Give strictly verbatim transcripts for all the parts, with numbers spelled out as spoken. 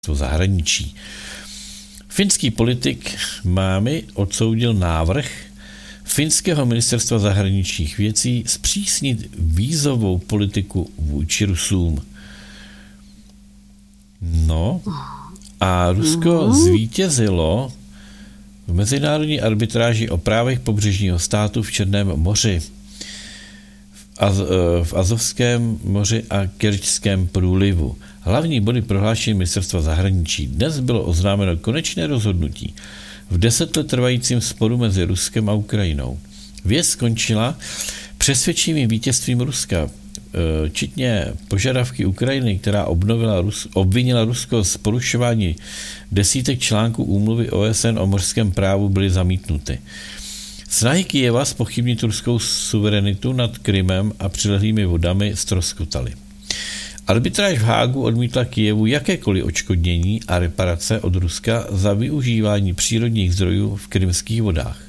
zahraničí. Finský politik Mámi odsoudil návrh finského ministerstva zahraničních věcí zpřísnit vízovou politiku vůči Rusům. No a Rusko zvítězilo v mezinárodní arbitráži o právech pobřežního státu v Černém moři, v, Az, v Azovském moři a Kerčském průlivu. Hlavní body prohlášení ministerstva zahraničí. Dnes bylo oznámeno konečné rozhodnutí v deset let trvajícím sporu mezi Ruskem a Ukrajinou. Věc skončila přesvědčivým vítězstvím Ruska, včetně požadavky Ukrajiny, která obnovila Rus, obvinila Rusko z porušování desítek článků úmluvy O S N o mořském právu, byly zamítnuty. Snahy Kyjeva zpochybnit ruskou suverenitu nad Krymem a přilehlými vodami ztroskotaly. Arbitráž v Hágu odmítla Kyjevu jakékoliv odškodnění a reparace od Ruska za využívání přírodních zdrojů v krymských vodách.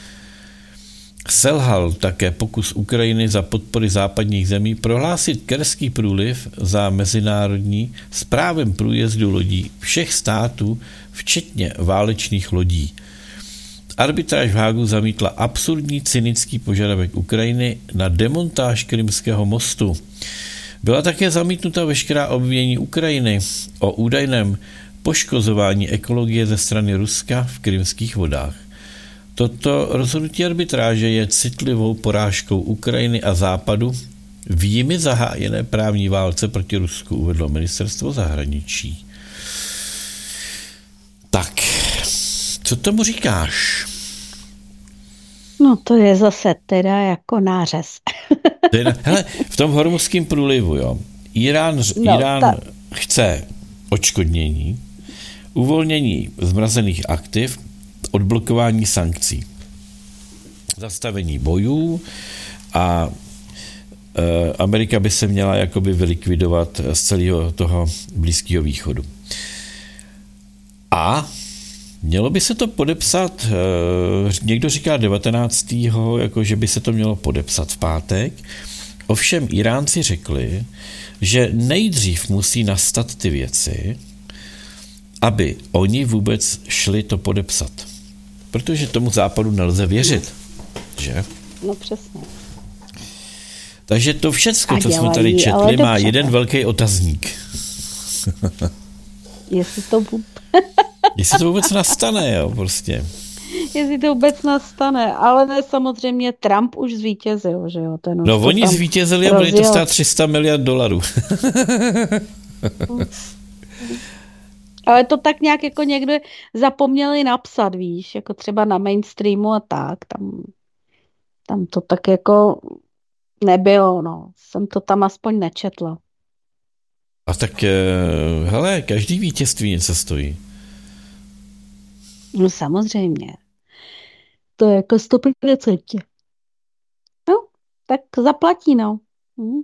Selhal také pokus Ukrajiny za podpory západních zemí prohlásit Kerský průliv za mezinárodní s právem průjezdu lodí všech států, včetně válečných lodí. Arbitráž v Hágu zamítla absurdní cynický požadavek Ukrajiny na demontáž Krymského mostu. Byla také zamítnuta veškerá obvinění Ukrajiny o údajném poškozování ekologie ze strany Ruska v krymských vodách. Toto rozhodnutí arbitráže je citlivou porážkou Ukrajiny a Západu v jimi zahájené právní válce proti Rusku, uvedlo ministerstvo zahraničí. Tak, co tomu říkáš? No to je zase teda jako nářez. Hele, v tom Hormuzském průlivu, jo, Irán, no, Irán ta... chce odškodnění, uvolnění zmrazených aktiv, odblokování sankcí, zastavení bojů a e, Amerika by se měla jakoby vylikvidovat z celého toho Blízkého východu. A mělo by se to podepsat, e, někdo říká devatenáctého jako že by se to mělo podepsat v pátek, ovšem Iránci řekli, že nejdřív musí nastat ty věci, aby oni vůbec šli to podepsat. Protože tomu Západu nelze věřit, že? No přesně. Takže to všecko, co jsme tady četli, má jeden velký otazník. Jestli to vůbec... Jestli to vůbec nastane, jo, prostě. Jestli to vůbec nastane, ale ne, samozřejmě Trump už zvítězil, že jo. Ten už no oni zvítězili a bude to stát tři sta miliard dolarů. Ale to tak nějak jako někde zapomněli napsat, víš, jako třeba na mainstreamu a tak, tam, tam to tak jako nebylo, no. Jsem to tam aspoň nečetla. A tak, hele, každý vítězství něco stojí. No samozřejmě. To je jako sto procent. No, tak zaplatí, no. Hm.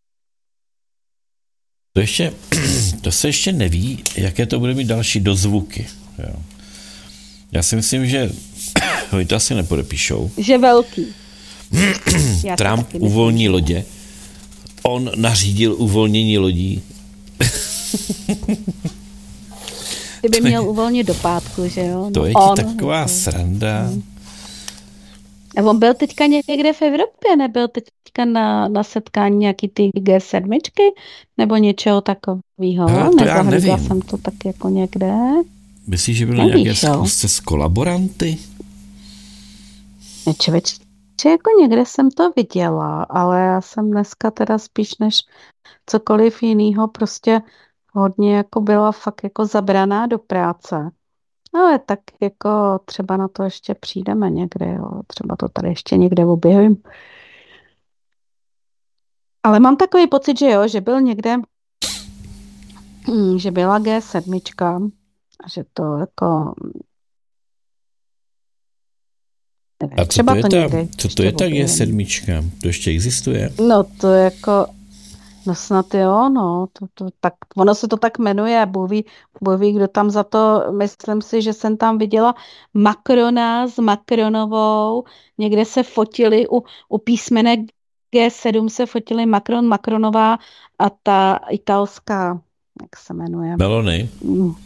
To ještě, to se ještě neví, jaké to bude mít další dozvuky. Jo. Já si myslím, že oni to asi nepodepíšou. Že velký. Trump uvolní lodě. On nařídil uvolnění lodí. Ty by měl uvolnit do pátku, že jo? No to je on, ti taková to... sranda. A on byl teďka někde v Evropě, nebyl teďka na, na setkání nějaký ty G sedm nebo něčeho takového, nezahlídla jsem to tak jako někde. Myslíš, že byly nějaké zkusce s kolaboranty? Člověč, jako někde jsem to viděla, ale já jsem dneska teda spíš než cokoliv jiného prostě hodně jako byla fakt jako zabraná do práce. Ale tak jako třeba na to ještě přijdeme někde, jo. Třeba to tady ještě někde objevím. Ale mám takový pocit, že jo, že byl někde, že byla G sedm a že to jako... Nevím, a co třeba to, je to někde, ta, co to je ta G sedm? To ještě existuje? No to jako... No snad jo, no, to, to, tak, ono se to tak jmenuje, boví, boví, kdo tam za to, myslím si, že jsem tam viděla Macrona s Macronovou, někde se fotili, u, u písmene G sedm se fotili Macron, Macronová a ta italská, jak se jmenuje? Melony?